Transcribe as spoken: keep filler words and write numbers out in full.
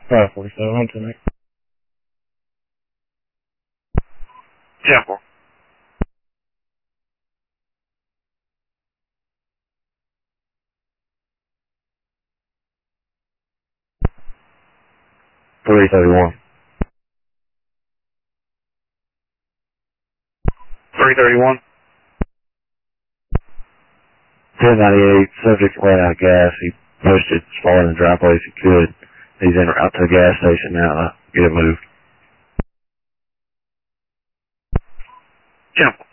five forty-seven, on to next. Temple. three thirty-one. three thirty-one. ten ninety-eight, subject ran out of gas. He pushed it as far in the dry place he could. He's in out to the gas station now. Get it moved. Temple.